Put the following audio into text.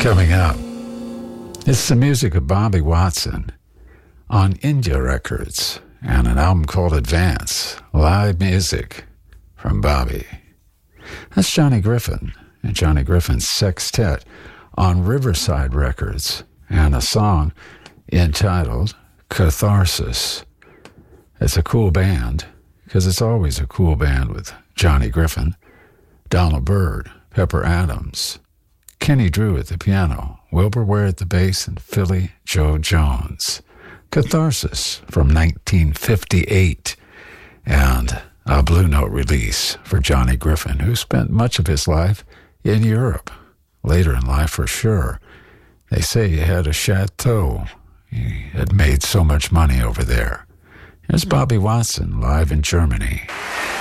Coming up, it's the music of Bobby Watson on India Records and an album called Advance, live music from Bobby. That's Johnny Griffin and Johnny Griffin's Sextet on Riverside Records and a song entitled Catharsis. It's a cool band because it's always a cool band with Johnny Griffin, Donald Byrd, Pepper Adams, Kenny Drew at the piano, Wilbur Ware at the bass, and Philly Joe Jones. Catharsis from 1958, and a Blue Note release for Johnny Griffin, who spent much of his life in Europe, later in life for sure. They say he had a chateau. He had made so much money over there. Here's Bobby Watson live in Germany.